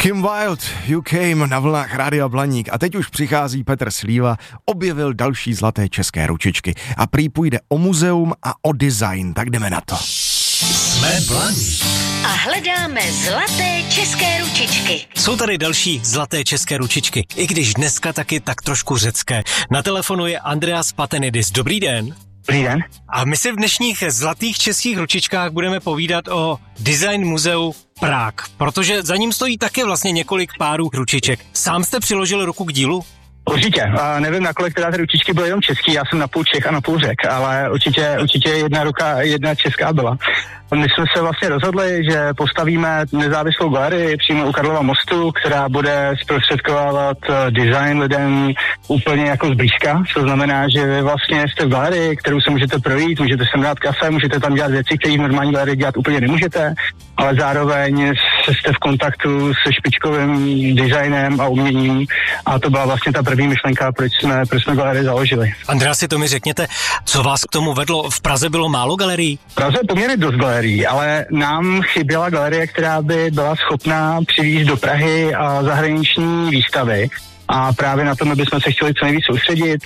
Kim Wilde, You Came na vlnách Rádia Blaník a teď už přichází Petr Slíva, objevil další zlaté české ručičky a prý půjde o muzeum a o design, tak jdeme na to. Jsme Blaník. A hledáme zlaté české ručičky. Jsou tady další zlaté české ručičky, i když dneska taky tak trošku řecké. Na telefonu je Andreas Patenidis. Dobrý den. Dobrý den. A my si v dnešních zlatých českých ručičkách budeme povídat o Design muzeu Prague, protože za ním stojí také vlastně několik párů ručiček. Sám jste přiložil ruku k dílu? Určitě. Nevím, nakolik teda ty ručičky byly jenom český, já jsem napůl Čech a napůl Řek, ale určitě jedna ruka, jedna česká byla. My jsme se vlastně rozhodli, že postavíme nezávislou galerii přímo u Karlova mostu, která bude zprostředkovávat design lidem úplně jako zblízka. To znamená, že vy vlastně jste v galerii, kterou se můžete projít, můžete sem dát kafe, můžete tam dělat věci, které v normální galerii dělat úplně nemůžete, ale zároveň jste v kontaktu se špičkovým designem a uměním a to byla vlastně ta první myšlenka, proč jsme galerii založili. Andreasi, to mi řekněte, co vás k tomu vedlo? V Praze bylo málo galerií? V Praze je poměrně dost galerií, ale nám chyběla galerie, která by byla schopná přivést do Prahy zahraniční výstavy. A právě na tom bychom se chtěli co nejvíc soustředit,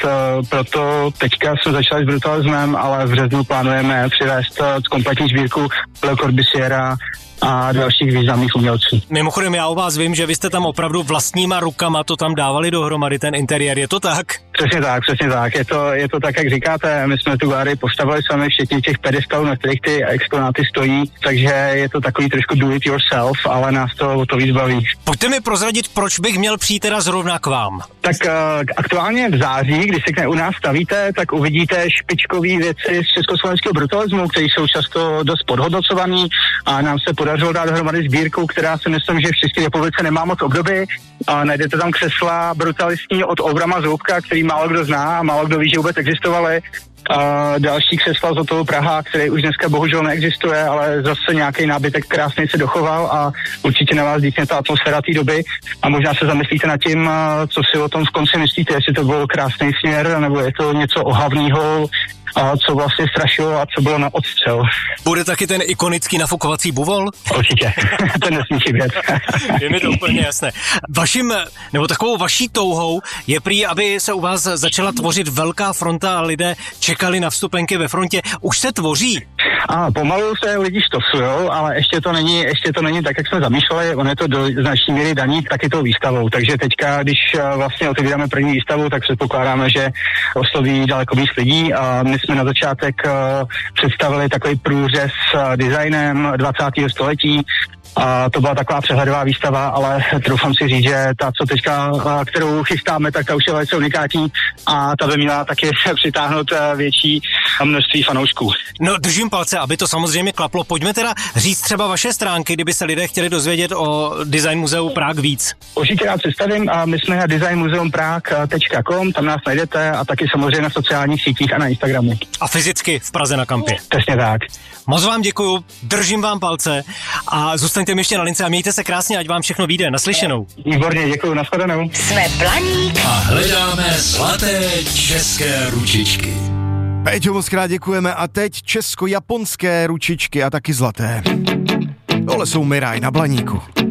proto teďka jsme začali s brutalismem, ale v březnu plánujeme přivést kompletní sbírku Le Corbusiera a dalších významných umělců. Mimochodem, já o vás vím, že vy jste tam opravdu vlastníma rukama to tam dávali dohromady, ten interiér, je to tak? Přesně tak. Je to tak, jak říkáte. My jsme tu galerii postavili sami, včetně těch pedestalů, na kterých ty exponáty stojí, takže je to takový trošku do it yourself, ale nás to víc baví. Pojďte mi prozradit, proč bych měl přijít teda zrovna k vám. Tak aktuálně v září, když se u nás stavíte, tak uvidíte špičkové věci z československého brutalismu, které jsou často dost podhodnocovaný a nám se podařilo dát dohromady sbírku, která si myslím, že v České republice nemá moc obdoby. Najdete tam křesla brutalistní od Obrama Zoubka, který málo kdo zná a málo kdo ví, že vůbec existovaly. Další křesla z Hotovo Praha, který už dneska bohužel neexistuje, ale zase nějaký nábytek krásný se dochoval a určitě na vás dýchne ta atmosféra té doby a možná se zamyslíte nad tím, co si o tom v konci myslíte, jestli to byl krásný směr, nebo je to něco ohavného, a co vlastně strašilo a co bylo na odstřel. Bude taky ten ikonický nafukovací buvol? Určitě, ten nesmí chybět. Je mi to úplně jasné. Takovou vaší touhou je prý, aby se u vás začala tvořit velká fronta a lidé čekali na vstupenky ve frontě. Už se tvoří? Pomalu se lidi štosujou, ale ještě to není tak, jak jsme zamýšleli. Ono je to do značné míry daní taky tou výstavou. Takže teďka, když vlastně otevíráme první výstavu, tak předpokládáme, že osloví daleko víc lidí. My jsme na začátek představili takový průřez designem 20. století. A to byla taková přehledová výstava, ale troufám si říct, že ta, co teďka, kterou chystáme, tak ta už je velice unikátní a ta by měla taky přitáhnout větší množství fanoušků. No, držím palce, aby to samozřejmě klaplo. Pojďme teda říct třeba vaše stránky, kdyby se lidé chtěli dozvědět o Design muzeu Prague víc. Určitě rád představím a my jsme na designmuzeumprague.com, tam nás najdete a taky samozřejmě na sociálních sítích a na Instagramu. A fyzicky v Praze na kampě. Přesně tak. Moc vám děkuju, držím vám palce a zůstaňte mi ještě na lince a mějte se krásně, ať vám všechno vyjde. Naslyšenou. Výborně, děkuju, nashledanou. Jsme Blaník a hledáme zlaté české ručičky. Péťo, moc krát děkujeme a teď česko-japonské ručičky a taky zlaté. Tohle jsou Mirai na Blaníku.